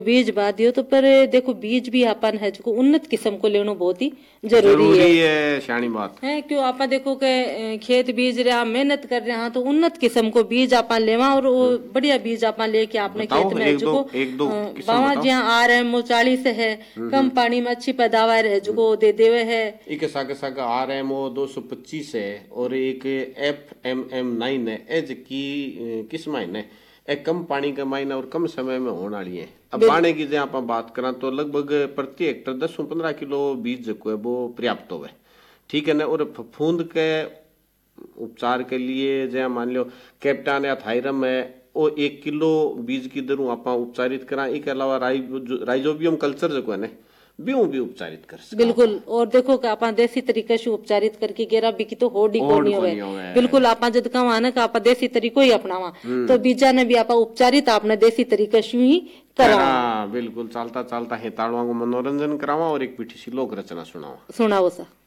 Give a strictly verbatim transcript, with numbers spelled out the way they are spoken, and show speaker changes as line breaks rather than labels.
बीज बात दियो तो पर देखो बीज भी अपन है जो उन्नत किस्म को लेना बहुत ही जरूरी,
जरूरी
है,
है शानी बात
है क्यों आप देखो के खेत बीज रहा मेहनत कर रहे हैं तो उन्नत किस्म को बीज आप लेवा और वो बढ़िया बीज आप लेके आपने खेत में जो बावा जहाँ आ रहे हैं वो चालीस है कम पानी में अच्छी पैदावार है जो दे देवे है।
एक सागे सागे आ रहे हैं दो सौ पच्चीस है और एक एफ एम एम नाइन है एज की किस्म है एक कम पानी के मायने और कम समय में होने वाली है। अब पानी की जहाँ आप बात करें तो लगभग प्रति हेक्टर दस से पंद्रह किलो बीज जो है वो पर्याप्त हो, ठीक है ना। और फफूंद के उपचार के लिए जहाँ मान लो कैप्टान या थायरम है वो एक किलो बीज की दर आप उपचारित करा। एक अलावा राइजोबियम कल्चर जो है ना बीऊ भी उपचारित कर सकते
बिल्कुल। और देखो कि आप देसी तरीके से उपचारित करके गेरा बिकी तो होड़ को नहीं होवे बिल्कुल। आप जद कहा ना कि आप देसी तरीको ही अपनावा तो बीजा ने भी आप उपचारित आपने देसी तरीके से ही करा।
बिल्कुल। चालता चालता हेताड़वा को मनोरंजन करावा और एक पीठी सी लोक रचना सुनावा
सुनाओ सा।